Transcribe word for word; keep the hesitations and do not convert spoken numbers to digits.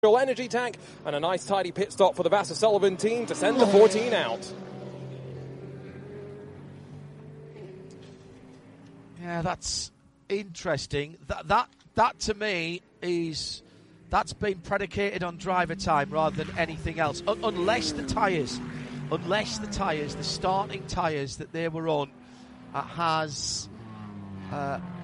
energy tank, and a nice tidy pit stop for the Vasser Sullivan team to send the fourteen out. Yeah, that's interesting. That that that to me is that's been predicated on driver time rather than anything else. Un- unless the tyres, unless the tyres, the starting tyres that they were on, uh, has uh,